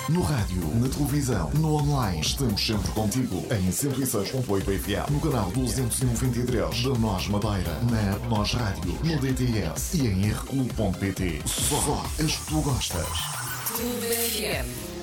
No rádio, na televisão, no online, estamos sempre contigo. Em 106.8 FM, no canal 293 da NOS Madeira, na NOS Rádio, no DTS e em rclub.pt. Só as que tu gostas. Clube FM.